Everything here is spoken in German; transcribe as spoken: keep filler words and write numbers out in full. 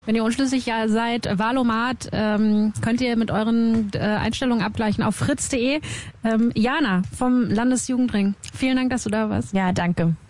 Wenn ihr unschlüssig ja seid, Wahlomat, ähm, könnt ihr mit euren äh, Einstellungen abgleichen auf fritz punkt de. Ähm, Jana vom Landesjugendring, vielen Dank, dass du da warst. Ja, danke.